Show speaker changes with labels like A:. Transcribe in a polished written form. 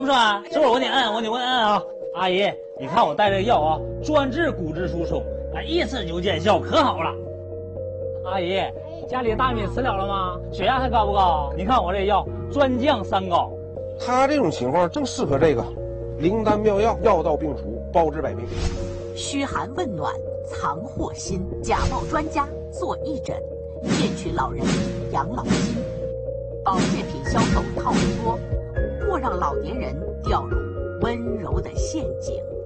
A: 不是啊，这会儿我给你摁，我给你摁啊。阿姨，你看我带这个药啊，专治骨质疏松，一次就见效，可好了。阿姨，家里大米吃了吗？血压还高不高？你看我这药专降三高。
B: 他这种情况正适合这个灵丹妙药，药到病除，包治百病。
C: 嘘寒问暖藏祸心，假冒专家做义诊，骗取老人养老金。保健品销售套路多，或让老年人掉入温柔的陷阱。